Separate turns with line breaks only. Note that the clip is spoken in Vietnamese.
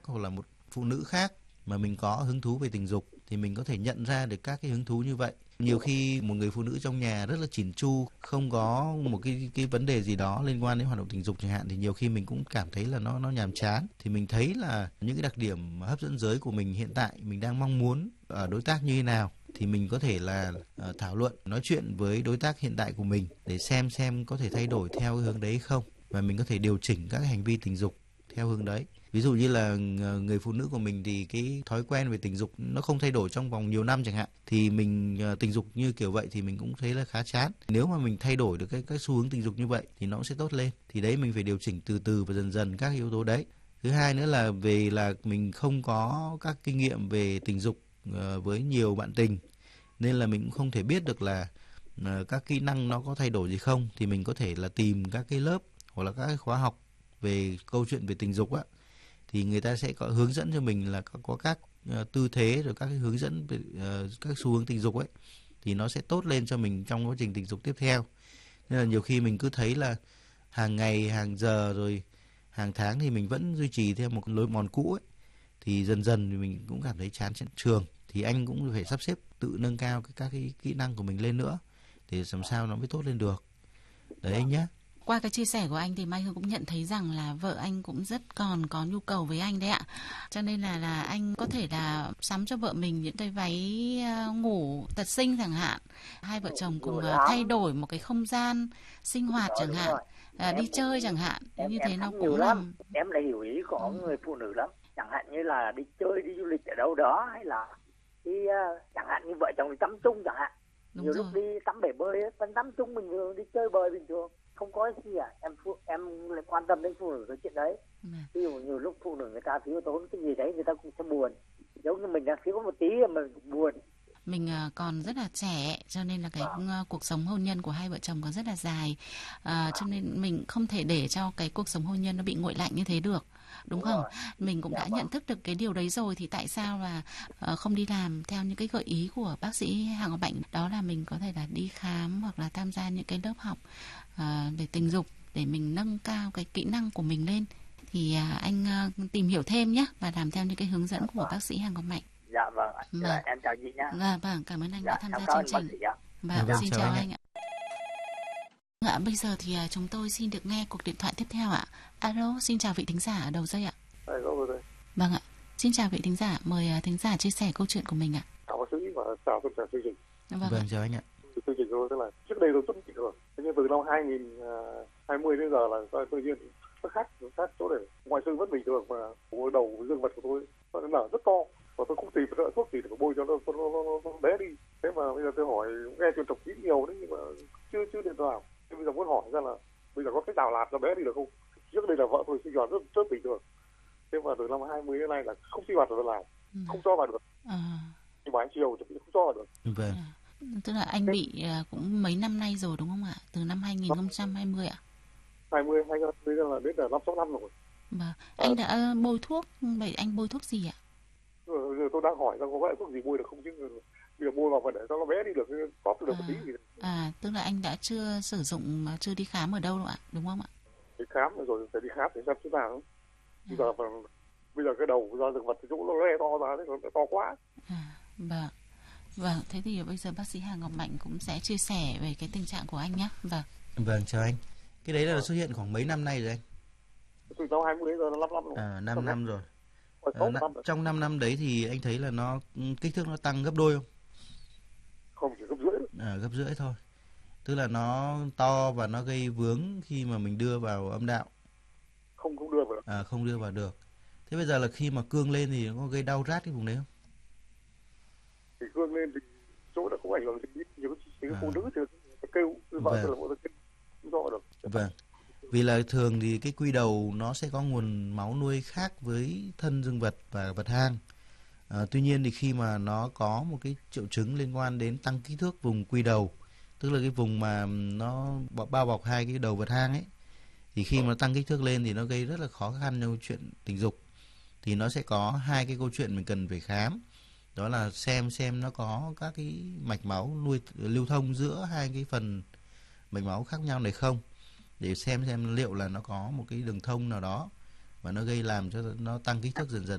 hoặc là một phụ nữ khác mà mình có hứng thú về tình dục, thì mình có thể nhận ra được các cái hứng thú như vậy. Nhiều khi một người phụ nữ trong nhà rất là chỉn chu, không có một cái vấn đề gì đó liên quan đến hoạt động tình dục chẳng hạn, thì nhiều khi mình cũng cảm thấy là nó nhàm chán. Thì mình thấy là những cái đặc điểm hấp dẫn giới của mình hiện tại mình đang mong muốn ở đối tác như thế nào, thì mình có thể là thảo luận, nói chuyện với đối tác hiện tại của mình để xem có thể thay đổi theo cái hướng đấy không, và mình có thể điều chỉnh các hành vi tình dục theo hướng đấy. Ví dụ như là người phụ nữ của mình thì cái thói quen về tình dục nó không thay đổi trong vòng nhiều năm chẳng hạn, thì mình tình dục như kiểu vậy thì mình cũng thấy là khá chán. Nếu mà mình thay đổi được cái xu hướng tình dục như vậy thì nó cũng sẽ tốt lên. Thì đấy, mình phải điều chỉnh từ từ và dần dần các yếu tố đấy. Thứ hai nữa là về là mình không có các kinh nghiệm về tình dục với nhiều bạn tình, nên là mình cũng không thể biết được là các kỹ năng nó có thay đổi gì không. Thì mình có thể là tìm các cái lớp hoặc là các cái khóa học về câu chuyện về tình dục á, thì người ta sẽ có hướng dẫn cho mình là có các tư thế, rồi các cái hướng dẫn về các xu hướng tình dục ấy, thì nó sẽ tốt lên cho mình trong quá trình tình dục tiếp theo. Nên là nhiều khi mình cứ thấy là hàng ngày, hàng giờ, rồi hàng tháng thì mình vẫn duy trì theo một lối mòn cũ ấy, thì dần dần thì mình cũng cảm thấy chán trường. Thì anh cũng phải sắp xếp tự nâng cao các cái kỹ năng của mình lên nữa, để làm sao nó mới tốt lên được. Đấy anh nhé.
Qua cái chia sẻ của anh thì Mai Hương cũng nhận thấy rằng là vợ anh cũng rất còn có nhu cầu với anh đấy ạ. Cho nên là anh có thể là sắm cho vợ mình những cái váy ngủ tật sinh chẳng hạn. Hai vợ chồng cùng thay đổi một cái không gian sinh hoạt chẳng hạn, đi chơi chẳng hạn. Như thế nó cũng làm...
Em lại hiểu ý của người phụ nữ lắm. Chẳng hạn như là đi chơi, đi du lịch ở đâu đó, hay là đi chẳng hạn như vợ chồng đi tắm chung chẳng hạn.
Đúng
nhiều
rồi.
lúc đi tắm bể bơi ấy, vẫn tắm chung bình thường, đi chơi bời bình thường, không có gì à. Em lại quan tâm đến phụ nữ cái chuyện đấy. Ví dụ nhiều lúc phụ nữ người ta thiếu tốn cái gì đấy, người ta cũng sẽ buồn, giống như mình đang thiếu một tí mà mình cũng buồn.
Mình còn rất là trẻ, cho nên là cái cuộc sống hôn nhân của hai vợ chồng còn rất là dài, cho nên mình không thể để cho cái cuộc sống hôn nhân nó bị nguội lạnh như thế được, đúng không? Mình cũng đã nhận thức được cái điều đấy rồi, thì tại sao là không đi làm theo những cái gợi ý của bác sĩ Hà Ngọc Mạnh, đó là mình có thể là đi khám hoặc là tham gia những cái lớp học về tình dục để mình nâng cao cái kỹ năng của mình lên. Thì anh tìm hiểu thêm nhé, và làm theo những cái hướng dẫn của bác sĩ Hà Ngọc Mạnh.
Dạ vâng ạ. Dạ, em chào chị nhá.
Vâng, cảm ơn anh
Dạ,
đã tham gia chương trình.
Vâng,
xin chào anh ạ. Bây giờ thì chúng tôi xin được nghe cuộc điện thoại tiếp theo ạ. Alo, xin chào vị thính giả ở đầu dây ạ. Vâng ạ, xin chào vị thính giả, mời thính giả chia sẻ câu chuyện của mình ạ.
Chào bác sĩ và chào tất cả chương trình.
Vâng, chào anh ạ.
Chương trình tôi tức là trước đây tôi rất bình thường, nhưng từ năm 2020 đến giờ là tự nhiên nó khác chỗ này. Ngoài xương vẫn bình thường mà đầu dương vật của tôi nó nở rất to, và tôi không tìm được thuốc gì để bôi cho nó bé đi. Thế mà bây giờ tôi hỏi, nghe truyền trọng kỹ nhiều đấy, nhưng mà chưa được nào. Thế bây giờ muốn hỏi ra là bây giờ có cách nào làm cho bé đi được không? Trước đây là vợ tôi sinh hoạt rất bình thường, thế mà từ năm 20 đến nay là không sinh hoạt được làm, không cho vào được. Nhưng mà anh chiều thì không cho vào được.
Vâng.
Tức là anh bị cũng mấy năm nay rồi đúng không ạ? Từ năm 2020 ạ?
20 là đến là 5-6 năm rồi.
Vâng. Anh đã bôi thuốc, vậy anh bôi thuốc gì ạ?
Giờ tôi đang hỏi rằng có phải thuốc gì bôi được không, chứ bây giờ bôi vào phải để cho nó bé đi được, tóp được một tí gì.
Tức là anh đã chưa sử dụng, chưa đi khám ở đâu đâu ạ, đúng không ạ?
Đi khám rồi, phải đi khám để xem thế nào. Bây giờ cái đầu do dương vật thì chỗ nó le to ra, nó to quá.
Vâng, thế thì bây giờ bác sĩ Hà Ngọc Mạnh cũng sẽ chia sẻ về cái tình trạng của anh nhé.
Vâng, chào anh. Cái đấy là xuất hiện khoảng mấy năm nay rồi anh?
Từ năm 20 giờ là 5 năm rồi.
5 năm rồi. Trong 5 năm đấy thì anh thấy là nó kích thước nó tăng gấp đôi không?
Không, chỉ gấp rưỡi.
Gấp rưỡi thôi. Tức là nó to và nó gây vướng khi mà mình đưa vào âm đạo.
Không đưa vào được.
Không đưa vào được. Thế bây giờ là khi mà cương lên thì nó có gây đau rát cái vùng đấy không?
Thì cương lên thì chỗ nó không ảnh hưởng gì, nhiều cái phụ nữ thì kêu, vợ là một cái không rõ được.
Vâng. Vì là thường thì cái quy đầu nó sẽ có nguồn máu nuôi khác với thân dương vật và vật hang. Tuy nhiên thì khi mà nó có một cái triệu chứng liên quan đến tăng kích thước vùng quy đầu, tức là cái vùng mà nó bao bọc hai cái đầu vật hang ấy, thì khi mà tăng kích thước lên thì nó gây rất là khó khăn trong chuyện tình dục. Thì nó sẽ có hai cái câu chuyện mình cần phải khám. Đó là xem nó có các cái mạch máu lưu thông giữa hai cái phần mạch máu khác nhau này không, để xem liệu là nó có một cái đường thông nào đó mà nó gây làm cho nó tăng kích thước dần dần